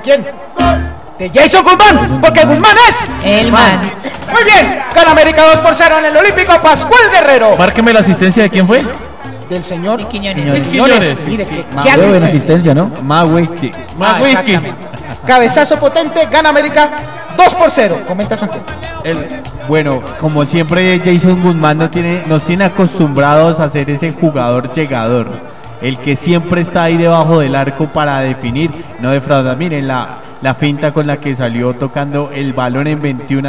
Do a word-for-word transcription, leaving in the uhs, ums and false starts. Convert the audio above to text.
quién? De Jason Guzmán, porque Guzmán es El man. Muy bien, gana América dos por cero en el Olímpico Pascual Guerrero. Márqueme la asistencia de quién fue. Del señor Y Quiñones. Quiñones. Quiñones. Mire, ¿qué, Más qué buena asistencia? asistencia, ¿no? Más whisky. Más Ah, whisky. exactamente. Cabezazo potente, gana América dos por cero. Comenta Santiago. El, bueno, como siempre Jason Guzmán no tiene, nos tiene acostumbrados a ser ese jugador llegador, el que siempre está ahí debajo del arco para definir, no defraudar. Miren la, la finta con la que salió tocando el balón en veintiuna